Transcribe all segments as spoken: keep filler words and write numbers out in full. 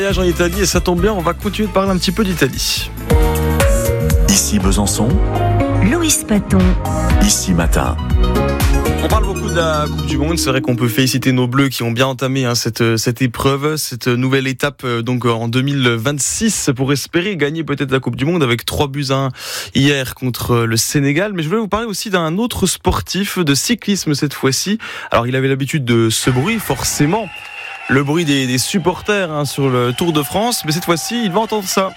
Voyage en Italie et ça tombe bien, on va continuer de parler un petit peu d'Italie. Ici Besançon, Loïs Paton. Ici Matin. On parle beaucoup de la Coupe du Monde, c'est vrai qu'on peut féliciter nos Bleus qui ont bien entamé hein, cette, cette épreuve, cette nouvelle étape euh, donc en deux mille vingt-six pour espérer gagner peut-être la Coupe du Monde avec trois buts à un hier contre le Sénégal. Mais je voulais vous parler aussi d'un autre sportif de cyclisme cette fois-ci. Alors il avait l'habitude de ce bruit, forcément, le bruit des, des supporters hein, sur le Tour de France, mais cette fois-ci il va entendre ça.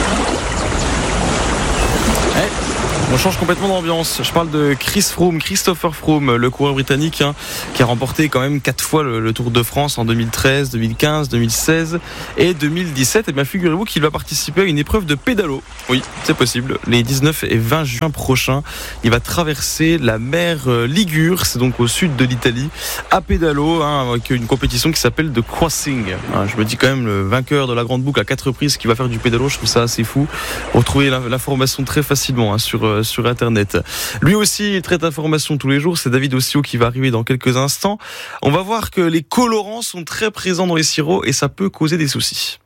On change complètement d'ambiance. Je parle de Chris Froome, Christopher Froome, le coureur britannique hein, qui a remporté quand même quatre fois le, le Tour de France en deux mille treize, deux mille quinze, deux mille seize et deux mille dix-sept. Et bien figurez-vous qu'il va participer à une épreuve de pédalo. Oui, c'est possible. Les dix-neuf et vingt juin prochains, il va traverser la mer Ligure, c'est donc au sud de l'Italie, à pédalo, hein, avec une compétition qui s'appelle The Crossing. Hein, je me dis quand même le vainqueur de la grande boucle à quatre reprises qui va faire du pédalo, je trouve ça assez fou. Vous retrouvez l'information très facilement hein, sur sur internet. Lui aussi il traite d'informations tous les jours, c'est David Ossio qui va arriver dans quelques instants. On va voir que les colorants sont très présents dans les sirops et ça peut causer des soucis.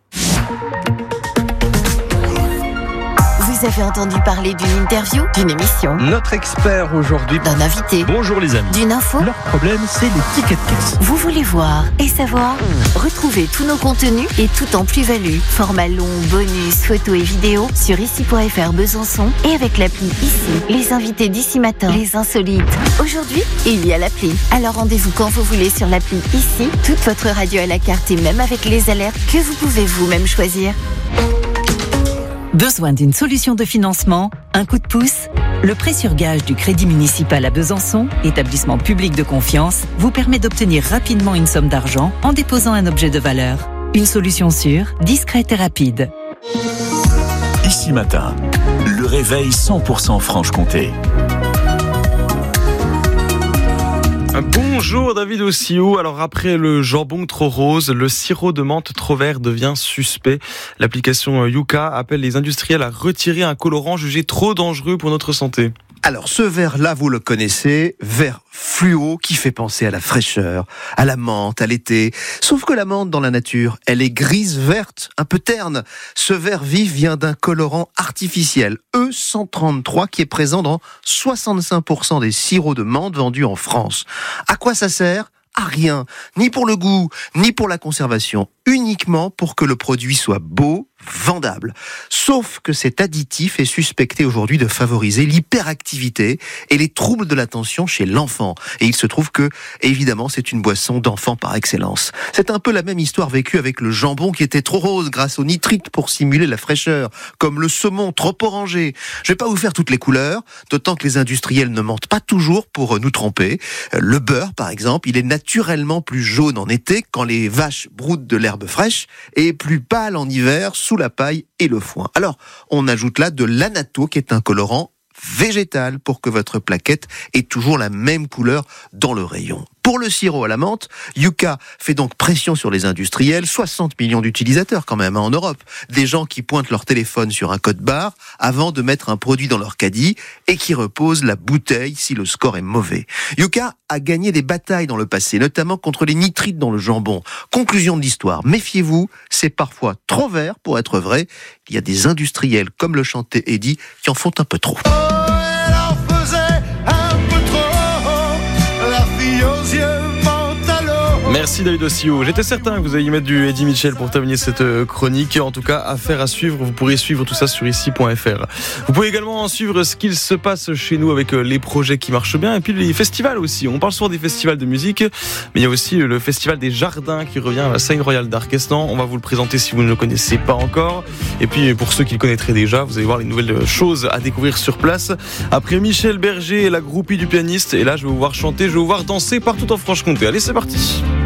Vous avez entendu parler d'une interview, d'une émission, Notre expert aujourd'hui. d'un invité, Bonjour les amis. d'une info. Leur problème, c'est les tickets de caisse. Vous voulez voir et savoir? Retrouvez tous nos contenus et tout en plus-value. Format long, bonus, photos et vidéos sur ici point f r Besançon et avec l'appli Ici. Les invités d'Ici Matin, les insolites. Aujourd'hui, il y a l'appli. Alors rendez-vous quand vous voulez sur l'appli Ici. Toute votre radio à la carte et même avec les alertes que vous pouvez vous-même choisir. Besoin d'une solution de financement? Un coup de pouce? Le prêt sur gage du Crédit municipal à Besançon, établissement public de confiance, vous permet d'obtenir rapidement une somme d'argent en déposant un objet de valeur. Une solution sûre, discrète et rapide. Ici Matin, le réveil cent pour cent Franche-Comté. Bonjour David Ossio. Alors après le jambon trop rose, le sirop de menthe trop vert devient suspect. L'application Yuka appelle les industriels à retirer un colorant jugé trop dangereux pour notre santé. Alors, ce vert-là, vous le connaissez, vert fluo qui fait penser à la fraîcheur, à la menthe, à l'été. Sauf que la menthe dans la nature, elle est grise-verte, un peu terne. Ce vert vif vient d'un colorant artificiel, E cent trente-trois, qui est présent dans soixante-cinq pour cent des sirops de menthe vendus en France. À quoi ça sert ? À rien, ni pour le goût, ni pour la conservation, uniquement pour que le produit soit beau, vendable. Sauf que cet additif est suspecté aujourd'hui de favoriser l'hyperactivité et les troubles de l'attention chez l'enfant. Et il se trouve que, évidemment, c'est une boisson d'enfant par excellence. C'est un peu la même histoire vécue avec le jambon qui était trop rose grâce au nitrite pour simuler la fraîcheur, comme le saumon trop orangé. Je vais pas vous faire toutes les couleurs, d'autant que les industriels ne mentent pas toujours pour nous tromper. Le beurre, par exemple, il est naturellement plus jaune en été quand les vaches broutent de l'herbe fraîche et plus pâle en hiver sous la paille et le foin. Alors, on ajoute là de l'annatto qui est un colorant végétal pour que votre plaquette ait toujours la même couleur dans le rayon. Pour le sirop à la menthe, Yuka fait donc pression sur les industriels, soixante millions d'utilisateurs quand même hein, en Europe, des gens qui pointent leur téléphone sur un code barre avant de mettre un produit dans leur caddie et qui reposent la bouteille si le score est mauvais. Yuka a gagné des batailles dans le passé, notamment contre les nitrites dans le jambon. Conclusion de l'histoire, méfiez-vous, c'est parfois trop vert pour être vrai. Il y a des industriels, comme le chantait Eddie, qui en font un peu trop. Merci David Ossio. J'étais certain que vous alliez mettre du Eddie Mitchell pour terminer cette chronique. En tout cas, affaire à suivre. Vous pourrez suivre tout ça sur ici point f r. Vous pouvez également suivre ce qu'il se passe chez nous avec les projets qui marchent bien et puis les festivals aussi. On parle souvent des festivals de musique, mais il y a aussi le festival des jardins qui revient à la Scène Royale d'Arquestan. On va vous le présenter si vous ne le connaissez pas encore. Et puis pour ceux qui le connaîtraient déjà, vous allez voir les nouvelles choses à découvrir sur place. Après Michel Berger et la groupie du pianiste, et là je vais vous voir chanter, je vais vous voir danser partout en Franche-Comté. Allez, c'est parti.